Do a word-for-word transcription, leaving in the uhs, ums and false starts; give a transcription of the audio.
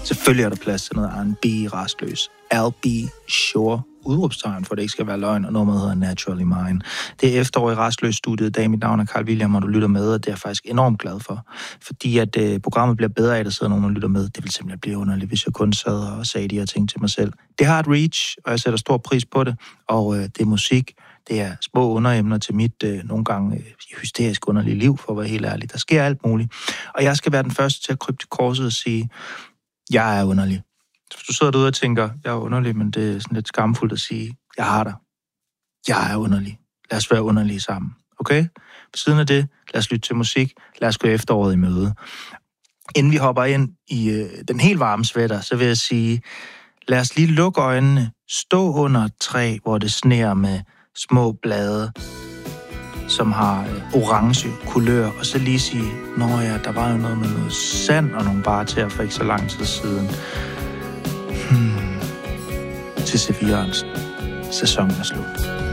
Selvfølgelig er der plads til noget R and B rastløs. Al B. Sure. Udråbstegn, for det ikke skal være løgn, og nummeret hedder Naturally Mine. Det er efterår i rastløs studiet i dag. Mit navn er Carl William, og du lytter med, og det er jeg faktisk enormt glad for. Fordi at øh, programmet bliver bedre af, at der sidder nogen og lytter med. Det vil simpelthen blive underligt, hvis jeg kun sad og sagde de her ting til mig selv. Det har et reach, og jeg sætter stor pris på det. Og øh, det er musik. Det er små underemner til mit øh, nogle gange øh, hysterisk underlige liv, for at være helt ærlig. Der sker alt muligt. Og jeg skal være den første til at krybe til korset og sige, jeg er underlig. Hvis du sidder derude og tænker, jeg er underlig, men det er sådan lidt skamfuldt at sige, jeg har dig. Jeg er underlig. Lad os være underlige sammen. Okay? På siden af det, lad os lytte til musik. Lad os gå efteråret i møde. Inden vi hopper ind i øh, den helt varme sweater, så vil jeg sige, lad os lige lukke øjnene, stå under et træ, hvor det sner med små blade, som har øh, orange kulør, og så lige sige, nå ja, der var jo noget med noget sand og nogle barter for ikke så lang tid siden. Hmm. Til C fire'ens sæsonen er slut.